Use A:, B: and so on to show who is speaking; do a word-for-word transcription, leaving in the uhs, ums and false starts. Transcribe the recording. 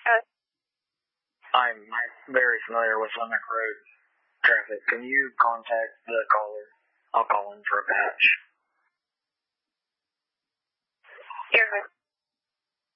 A: Okay.
B: I'm very familiar with Limerick Road traffic. Can you contact the caller? I'll call in for a patch.